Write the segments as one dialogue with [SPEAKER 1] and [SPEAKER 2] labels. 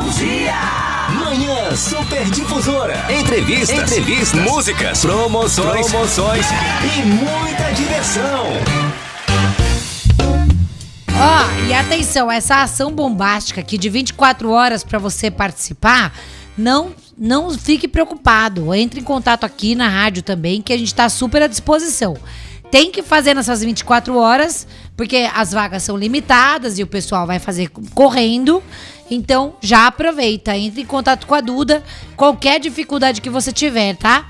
[SPEAKER 1] dia! Manhã Super Difusora. Entrevistas, músicas, promoções e muita diversão.
[SPEAKER 2] Ó, e atenção, essa ação bombástica aqui de 24 horas para você participar, não fique preocupado. Entre em contato aqui na rádio também, que a gente tá super à disposição. Tem que fazer nessas 24 horas, porque as vagas são limitadas e o pessoal vai fazer correndo. Então, já aproveita. Entre em contato com a Duda. Qualquer dificuldade que você tiver, tá?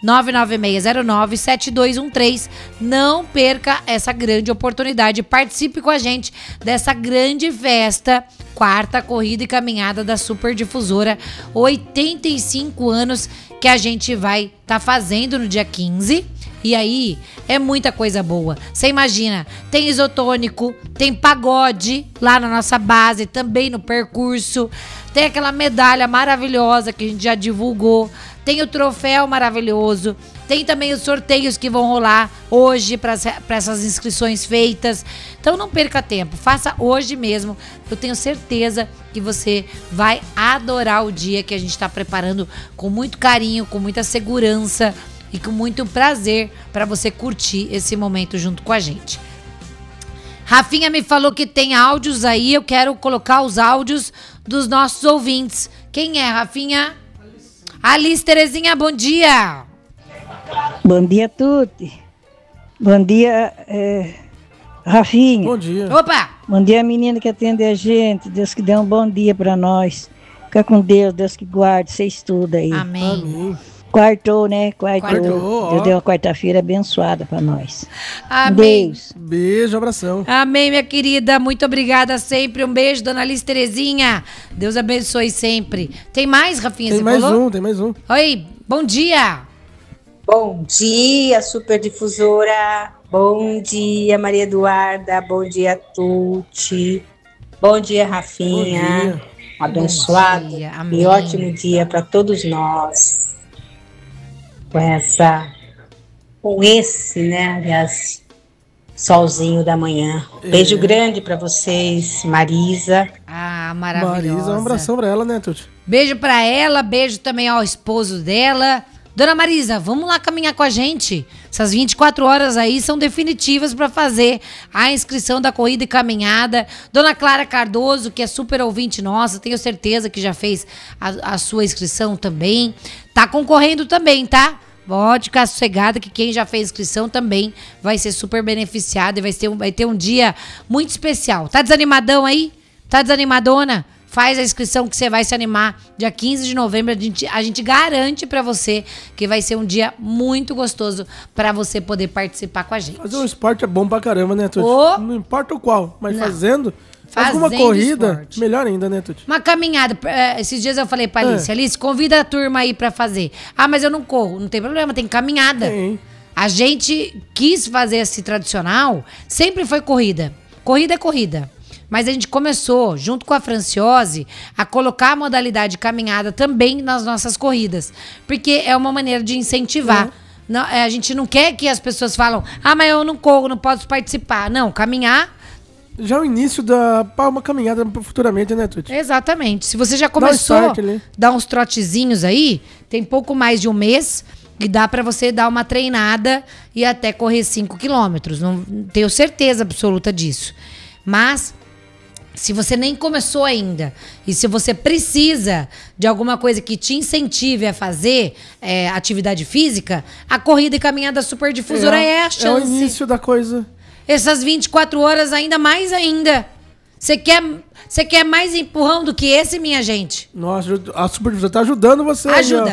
[SPEAKER 2] 99609-7213. Não perca essa grande oportunidade. Participe com a gente dessa grande festa. Quarta corrida e caminhada da Super Difusora. 85 anos que a gente vai tá fazendo no dia 15. E aí, é muita coisa boa. Você imagina, tem isotônico, tem pagode lá na nossa base, também no percurso. Tem aquela medalha maravilhosa que a gente já divulgou. Tem o troféu maravilhoso. Tem também os sorteios que vão rolar hoje para essas inscrições feitas. Então não perca tempo, faça hoje mesmo. Eu tenho certeza que você vai adorar o dia que a gente está preparando com muito carinho, com muita segurança e com muito prazer para você curtir esse momento junto com a gente. Rafinha me falou que tem áudios aí, eu quero colocar os áudios dos nossos ouvintes. Quem é, Rafinha? Alice Terezinha, bom dia.
[SPEAKER 3] Bom dia, Tuti. Bom dia, Rafinha.
[SPEAKER 4] Bom dia.
[SPEAKER 2] Opa!
[SPEAKER 3] Bom dia, menina que atende a gente. Deus que dê um bom dia para nós. Fica com Deus, Deus que guarde. Você estuda aí.
[SPEAKER 2] Amém.
[SPEAKER 3] Quartou, né? Quartou.
[SPEAKER 4] Quartou,
[SPEAKER 3] Deus deu uma quarta-feira abençoada para nós.
[SPEAKER 2] Amém.
[SPEAKER 3] Deus.
[SPEAKER 4] Beijo, abração.
[SPEAKER 2] Amém, minha querida. Muito obrigada sempre. Um beijo, dona Alice Terezinha. Deus abençoe sempre. Tem mais, Rafinha?
[SPEAKER 4] Tem
[SPEAKER 2] você
[SPEAKER 4] mais
[SPEAKER 2] falou?
[SPEAKER 4] tem mais um.
[SPEAKER 2] Oi, bom dia.
[SPEAKER 5] Bom dia, Super Difusora. Bom dia, Maria Eduarda. Bom dia, Tuti. Bbom dia, Rafinha.
[SPEAKER 4] Bom dia.
[SPEAKER 5] Um abençoado
[SPEAKER 2] Bom dia,
[SPEAKER 5] e
[SPEAKER 2] amém.
[SPEAKER 5] ótimo dia para todos nós. Com esse, né, aliás, solzinho da manhã. Beijo grande para vocês, Marisa.
[SPEAKER 2] Ah, maravilhosa.
[SPEAKER 4] Marisa, um abração pra ela, né, Tuti?
[SPEAKER 2] Beijo pra ela, beijo também ao esposo dela. Dona Marisa, vamos lá caminhar com a gente. Essas 24 horas aí são definitivas para fazer a inscrição da corrida e caminhada. Dona Clara Cardoso, que é super ouvinte nossa, tenho certeza que já fez a sua inscrição também. Tá concorrendo também, tá? Pode ficar sossegada que quem já fez inscrição também vai ser super beneficiado e vai ter um dia muito especial. Tá desanimadão aí? Tá desanimadona? Faz a inscrição que você vai se animar. Dia 15 de novembro a gente garante pra você que vai ser um dia muito gostoso pra você poder participar com a gente.
[SPEAKER 4] Fazer um esporte é bom pra caramba, né, Tuti?
[SPEAKER 2] Ô!
[SPEAKER 4] Não importa o qual, mas
[SPEAKER 2] Não.
[SPEAKER 4] fazendo
[SPEAKER 2] Fazendo
[SPEAKER 4] uma corrida,
[SPEAKER 2] esporte.
[SPEAKER 4] melhor ainda, né, Tuti?
[SPEAKER 2] Uma caminhada. Esses dias eu falei pra Alice, Alice, convida a turma aí pra fazer. Ah, mas eu não corro. Não tem problema, tem caminhada.
[SPEAKER 4] Tem.
[SPEAKER 2] A gente quis fazer esse tradicional, sempre foi corrida. Corrida é corrida. Mas a gente começou, junto com a Franciose, a colocar a modalidade caminhada também nas nossas corridas. Porque é uma maneira de incentivar. Não, a gente não quer que as pessoas falam, ah, mas eu não corro, não posso participar. Não, caminhar...
[SPEAKER 4] Já é o início pra uma caminhada futuramente, né, Tuti?
[SPEAKER 2] Exatamente. Se você já começou a dar uns trotezinhos aí, tem pouco mais de um mês e dá pra você dar uma treinada e até correr 5 quilômetros. Não tenho certeza absoluta disso. Mas... se você nem começou ainda e se você precisa de alguma coisa que te incentive a fazer atividade física, a corrida e caminhada Super Difusora é a chance.
[SPEAKER 4] É o início da coisa.
[SPEAKER 2] Essas 24 horas ainda mais ainda. Você quer mais empurrão do que esse, minha gente?
[SPEAKER 4] Nossa, a Super Difusora tá ajudando você.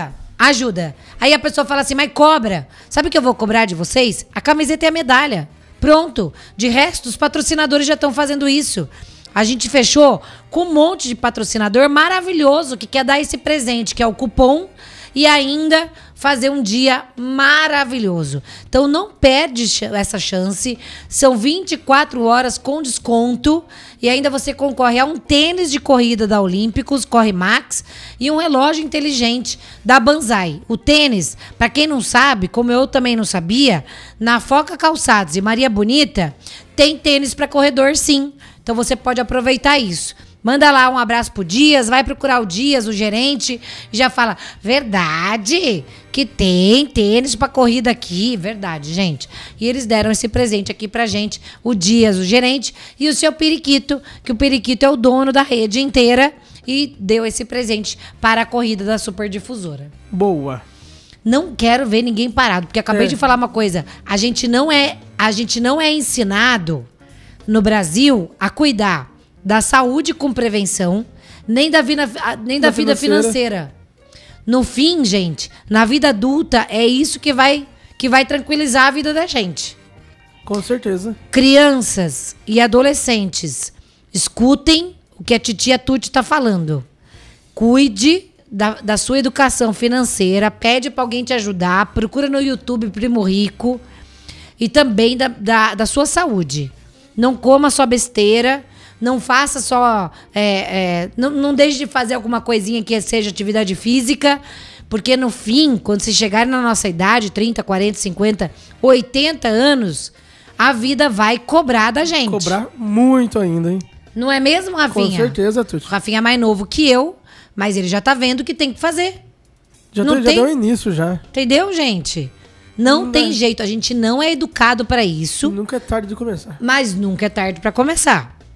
[SPEAKER 2] Ajuda. Aí a pessoa fala assim, mas cobra. Sabe o que eu vou cobrar de vocês? A camiseta e a medalha. Pronto. De resto, os patrocinadores já estão fazendo isso. A gente fechou com um monte de patrocinador maravilhoso que quer dar esse presente, que é o cupom, e ainda fazer um dia maravilhoso. Então não perde essa chance. São 24 horas com desconto e ainda você concorre a um tênis de corrida da Olímpicos, Corre Max, e um relógio inteligente da Banzai. O tênis, para quem não sabe, como eu também não sabia, na Foca Calçados e Maria Bonita tem tênis para corredor sim. Então você pode aproveitar isso. Manda lá um abraço pro Dias, vai procurar o Dias, o gerente, e já fala, verdade, que tem tênis pra corrida aqui, verdade, gente. E eles deram esse presente aqui pra gente, o Dias, o gerente, e o seu Periquito, que o Periquito é o dono da rede inteira, e deu esse presente para a corrida da Super Difusora.
[SPEAKER 4] Boa.
[SPEAKER 2] Não quero ver ninguém parado, porque acabei de falar uma coisa, a gente não é ensinado no Brasil a cuidar da saúde com prevenção, nem da vida financeira. No fim, gente, na vida adulta, é isso que vai tranquilizar a vida da gente.
[SPEAKER 4] Com certeza.
[SPEAKER 2] Crianças e adolescentes, escutem o que a titia Tuti tá falando. Cuide da sua educação financeira, pede pra alguém te ajudar, procura no YouTube Primo Rico e também da sua saúde. Não coma só besteira. Não faça só... não deixe de fazer alguma coisinha que seja atividade física, porque no fim, quando vocês chegarem na nossa idade, 30, 40, 50, 80 anos, a vida vai cobrar da gente.
[SPEAKER 4] Cobrar muito ainda, hein?
[SPEAKER 2] Não é mesmo, Rafinha?
[SPEAKER 4] Com certeza, Tuti.
[SPEAKER 2] O Rafinha é mais novo que eu, mas ele já tá vendo o que tem que fazer.
[SPEAKER 4] Já deu início, já.
[SPEAKER 2] Entendeu, gente? Não tem jeito, a gente não é educado pra isso.
[SPEAKER 4] Nunca é tarde de começar.
[SPEAKER 2] Mas nunca é tarde pra começar.